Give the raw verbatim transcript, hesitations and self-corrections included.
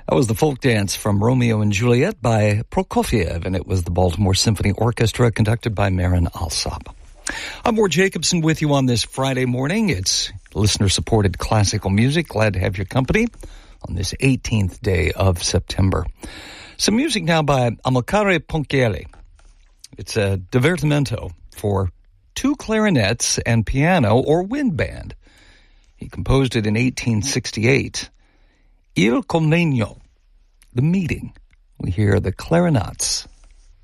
That was the folk dance from Romeo and Juliet by Prokofiev, and it was the Baltimore Symphony Orchestra conducted by Marin Alsop. I'm Ward Jacobson with you on this Friday morning. It's listener-supported classical music. Glad to have your company on this eighteenth day of September. Some music now by Amilcare Ponchielli. It's a divertimento for two clarinets and piano or wind band. He composed it in eighteen sixty-eight. Il Convegno, the meeting. We hear the clarinets.